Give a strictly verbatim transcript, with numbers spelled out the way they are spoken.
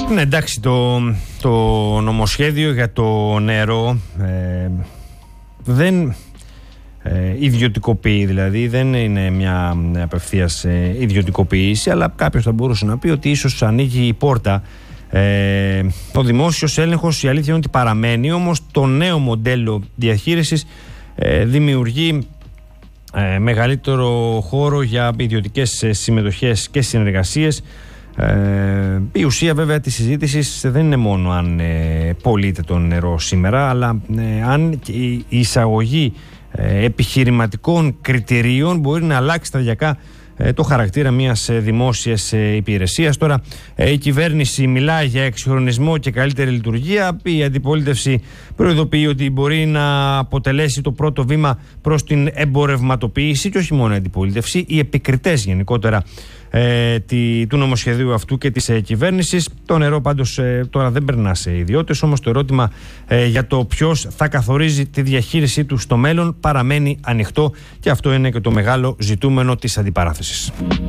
Ναι, εντάξει, το, το νομοσχέδιο για το νερό ε, δεν ε, ιδιωτικοποιεί, δηλαδή δεν είναι μια απευθείας ε, ιδιωτικοποίηση, αλλά κάποιος θα μπορούσε να πει ότι ίσως ανοίγει η πόρτα. Ε, ο δημόσιος έλεγχος, η αλήθεια είναι ότι παραμένει, όμως το νέο μοντέλο διαχείρισης ε, δημιουργεί ε, μεγαλύτερο χώρο για ιδιωτικές συμμετοχές και συνεργασίες. Ε, η ουσία βέβαια της συζήτησης δεν είναι μόνο αν ε, πωλείται το νερό σήμερα, αλλά ε, αν η εισαγωγή ε, επιχειρηματικών κριτηρίων μπορεί να αλλάξει σταδιακά ε, το χαρακτήρα μιας ε, δημόσιας ε, υπηρεσίας. Τώρα ε, η κυβέρνηση μιλάει για εξυγχρονισμό και καλύτερη λειτουργία. Η αντιπολίτευση προειδοποιεί ότι μπορεί να αποτελέσει το πρώτο βήμα προς την εμπορευματοποίηση, και όχι μόνο η αντιπολίτευση, οι επικριτές γενικότερα Ε, τη, του νομοσχεδίου αυτού και της ε, κυβέρνησης. Το νερό πάντως ε, τώρα δεν περνά σε ιδιώτες, όμως το ερώτημα ε, για το ποιος θα καθορίζει τη διαχείρισή του στο μέλλον παραμένει ανοιχτό, και αυτό είναι και το μεγάλο ζητούμενο της αντιπαράθεσης.